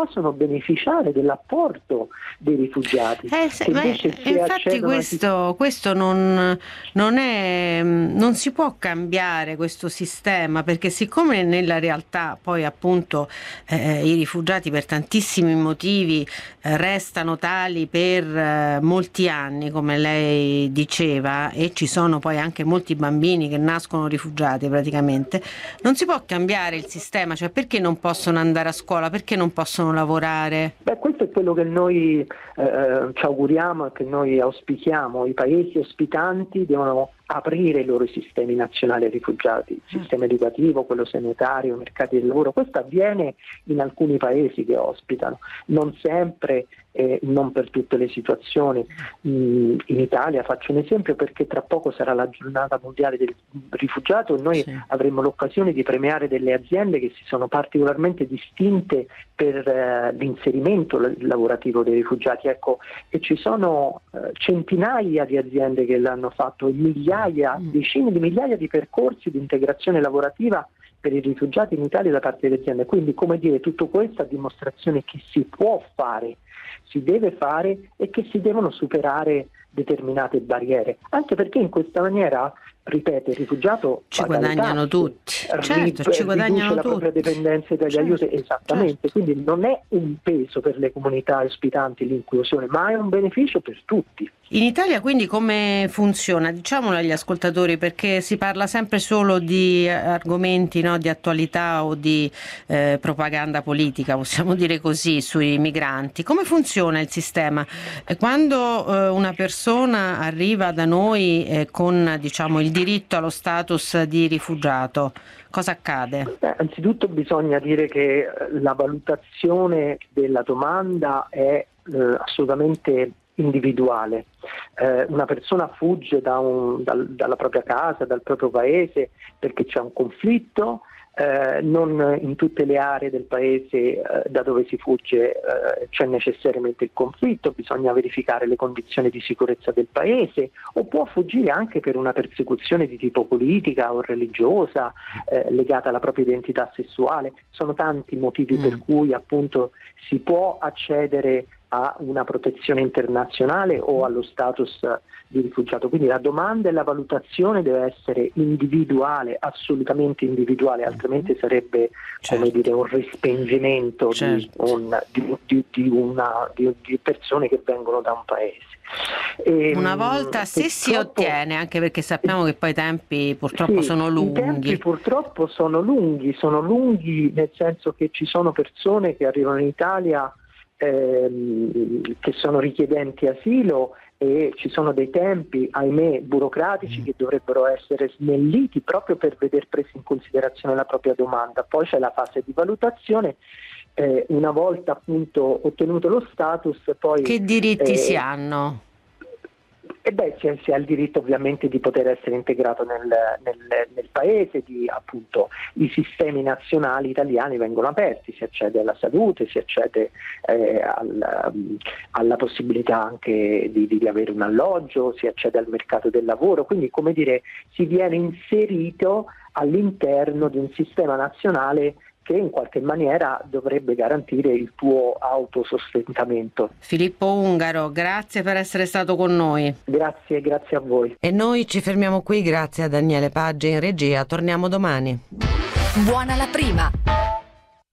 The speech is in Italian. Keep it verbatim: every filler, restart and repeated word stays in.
possono beneficiare dell'apporto dei rifugiati. Eh, se, ma infatti questo, a... questo non, non, è, non si può cambiare questo sistema, perché siccome nella realtà poi appunto eh, i rifugiati per tantissimi motivi eh, restano tali per eh, molti anni, come lei diceva, e ci sono poi anche molti bambini che nascono rifugiati praticamente, non si può cambiare il sistema, cioè perché non possono andare a scuola, perché non possono lavorare? Beh, questo è quello che noi eh, ci auguriamo e che noi auspichiamo. I paesi ospitanti devono aprire i loro sistemi nazionali ai rifugiati, il sistema educativo, quello sanitario, mercati del lavoro. Questo avviene in alcuni paesi che ospitano, non sempre, eh, non per tutte le situazioni. Mm, in Italia faccio un esempio, perché tra poco sarà la giornata mondiale del rifugiato e noi sì. avremo l'occasione di premiare delle aziende che si sono particolarmente distinte per eh, l'inserimento lavorativo dei rifugiati. Ecco, e ci sono eh, centinaia di aziende che l'hanno fatto, e migliaia, decine di migliaia di percorsi di integrazione lavorativa per i rifugiati in Italia da parte delle aziende. Quindi, come dire, tutto questo a dimostrazione che si può fare, si deve fare e che si devono superare determinate barriere, anche perché in questa maniera, ripeto, il rifugiato ci guadagnano tutti, certo, ci guadagnano la tutti. propria dipendenza dagli certo, aiuti, esattamente, certo. Quindi non è un peso per le comunità ospitanti l'inclusione, ma è un beneficio per tutti. In Italia quindi come funziona? Diciamolo agli ascoltatori, perché si parla sempre solo di argomenti, no, di attualità o di eh, propaganda politica, possiamo dire così, sui migranti. Come funziona il sistema? Quando eh, una persona arriva da noi eh, con, diciamo, il diritto allo status di rifugiato, cosa accade? Beh, anzitutto bisogna dire che la valutazione della domanda è eh, assolutamente individuale. Eh, una persona fugge da un, dal, dalla propria casa, dal proprio paese perché c'è un conflitto. Eh, non in tutte le aree del paese eh, da dove si fugge eh, c'è necessariamente il conflitto, bisogna verificare le condizioni di sicurezza del paese, o può fuggire anche per una persecuzione di tipo politica o religiosa eh, legata alla propria identità sessuale. Sono tanti motivi mm. per cui appunto si può accedere a una protezione internazionale o allo status di rifugiato. Quindi la domanda e la valutazione deve essere individuale, assolutamente individuale, altrimenti sarebbe certo. come dire un respingimento certo. di, un, di, di, di, una, di, di persone che vengono da un paese. E, una volta se si ottiene, anche perché sappiamo che poi i tempi purtroppo sì, sono lunghi. I tempi purtroppo sono lunghi, sono lunghi nel senso che ci sono persone che arrivano in Italia ehm, che sono richiedenti asilo, e ci sono dei tempi, ahimè, burocratici che dovrebbero essere snelliti proprio per veder preso in considerazione la propria domanda. Poi c'è la fase di valutazione. Eh, una volta appunto ottenuto lo status, poi che diritti eh, si hanno? E beh, si, si ha il diritto ovviamente di poter essere integrato nel, nel, nel paese, di appunto i sistemi nazionali italiani vengono aperti, si accede alla salute, si accede eh, al, um, alla possibilità anche di, di avere un alloggio, si accede al mercato del lavoro, quindi come dire si viene inserito all'interno di un sistema nazionale che in qualche maniera dovrebbe garantire il tuo autosostentamento. Filippo Ungaro, grazie per essere stato con noi. Grazie, grazie a voi. E noi ci fermiamo qui, grazie a Daniele Paggi in regia, torniamo domani. Buona la prima!